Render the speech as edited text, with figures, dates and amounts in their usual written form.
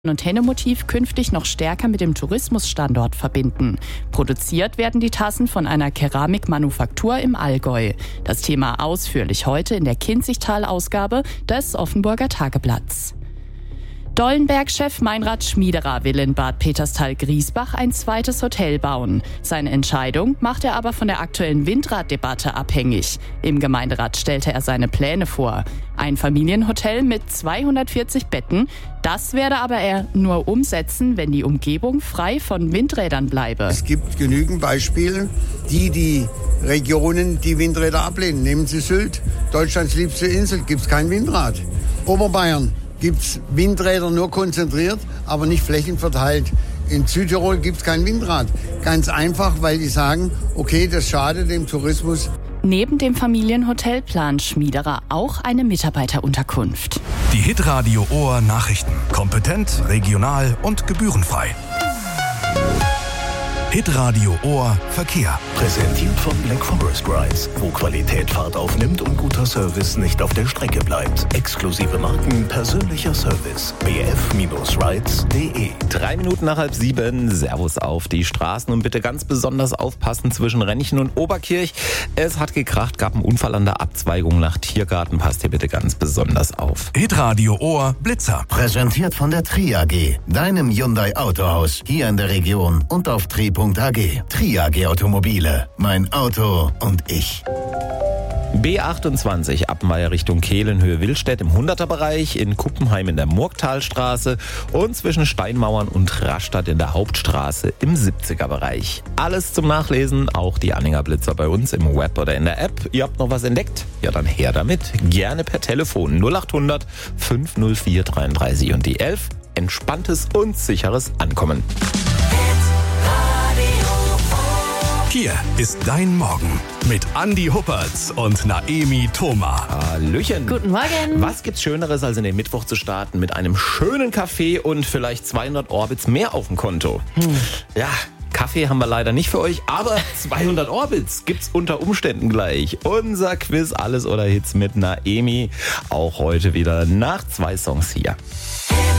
und Henne-Motiv künftig noch stärker mit dem Tourismusstandort verbinden. Produziert werden die Tassen von einer Keramikmanufaktur im Allgäu. Das Thema ausführlich heute in der Kinzigtal-Ausgabe des Offenburger Tageblatts. Dollenberg-Chef Meinrad Schmiederer will in Bad Peterstal-Griesbach ein zweites Hotel bauen. Seine Entscheidung macht er aber von der aktuellen Windraddebatte abhängig. Im Gemeinderat stellte er seine Pläne vor. Ein Familienhotel mit 240 Betten, das werde aber er nur umsetzen, wenn die Umgebung frei von Windrädern bleibe. Es gibt genügend Beispiele, die Regionen die Windräder ablehnen. Nehmen Sie Sylt, Deutschlands liebste Insel, gibt es kein Windrad. Oberbayern gibt es Windräder nur konzentriert, aber nicht flächenverteilt. In Südtirol gibt es kein Windrad. Ganz einfach, weil die sagen, okay, das schadet dem Tourismus. Neben dem Familienhotel plant Schmiederer auch eine Mitarbeiterunterkunft. Die Hitradio Ohr Nachrichten. Kompetent, regional und gebührenfrei. Hitradio Ohr Verkehr. Präsentiert von Black Forest Rides, wo Qualität Fahrt aufnimmt und guter Service nicht auf der Strecke bleibt. Exklusive Marken, persönlicher Service. bf-rides.de. 3 Minuten nach 6:30. Servus auf die Straßen und bitte ganz besonders aufpassen zwischen Renchen und Oberkirch. Es hat gekracht, gab einen Unfall an der Abzweigung nach Tiergarten. Passt hier bitte ganz besonders auf. Hitradio Ohr Blitzer. Präsentiert von der Tri AG, deinem Hyundai Autohaus, hier in der Region und auf tri.ag. Tri AG Automobile. Mein Auto und ich. B28 Appenweier Richtung Kehlen, Höhe Willstedt im 100er-Bereich, in Kuppenheim in der Murgtalstraße und zwischen Steinmauern und Rastatt in der Hauptstraße im 70er-Bereich. Alles zum Nachlesen, auch die Anhängerblitzer bei uns im Web oder in der App. Ihr habt noch was entdeckt? Ja, dann her damit. Gerne per Telefon 0800 504 33 und die 11. Entspanntes und sicheres Ankommen. Hier ist dein Morgen mit Andi Huppertz und Naemi Thoma. Hallöchen. Guten Morgen. Was gibt's Schöneres, als in den Mittwoch zu starten mit einem schönen Kaffee und vielleicht 200 Orbits mehr auf dem Konto? Ja, Kaffee haben wir leider nicht für euch, aber 200 Orbits gibt's unter Umständen gleich. Unser Quiz Alles oder Hits mit Naemi. Auch heute wieder nach 2 Songs hier.